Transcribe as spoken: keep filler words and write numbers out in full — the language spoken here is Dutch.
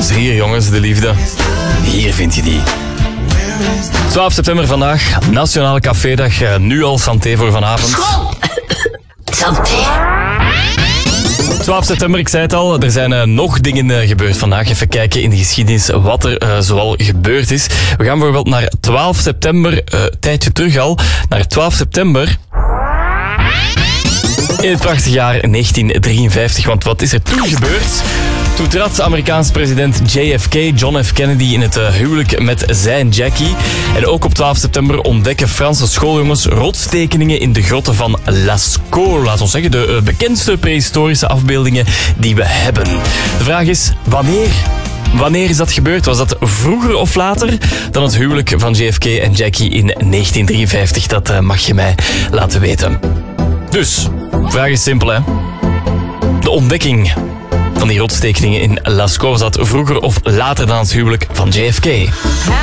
is hier, jongens, de liefde. Hier vind je die. twaalf september vandaag, Nationale Cafédag. Nu al santé voor vanavond. School! Santé! twaalf september, ik zei het al, er zijn uh, nog dingen uh, gebeurd vandaag. Even kijken in de geschiedenis wat er uh, zoal gebeurd is. We gaan bijvoorbeeld naar twaalf september, uh, tijdje terug al, naar twaalf september... in het prachtige jaar negentien drieënvijftig, want wat is er toen gebeurd? Toen trad Amerikaans president J F K, John F. Kennedy, in het uh, huwelijk met zijn Jackie. En ook op twaalf september ontdekken Franse schooljongens rotstekeningen in de grotten van Lascaux. Laat ons zeggen, de uh, bekendste prehistorische afbeeldingen die we hebben. De vraag is, wanneer? Wanneer is dat gebeurd? Was dat vroeger of later dan het huwelijk van J F K en Jackie in negentien drieënvijftig? Dat uh, mag je mij laten weten. Dus, de vraag is simpel, hè. De ontdekking van die rotstekeningen in Lascaux, was dat vroeger of later dan het huwelijk van J F K?